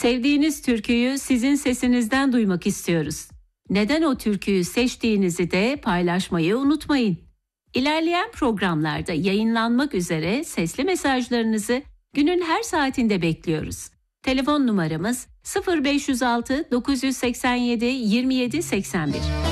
Sevdiğiniz türküyü sizin sesinizden duymak istiyoruz. Neden o türküyü seçtiğinizi de paylaşmayı unutmayın. İlerleyen programlarda yayınlanmak üzere sesli mesajlarınızı günün her saatinde bekliyoruz. Telefon numaramız 0506 987 27 81.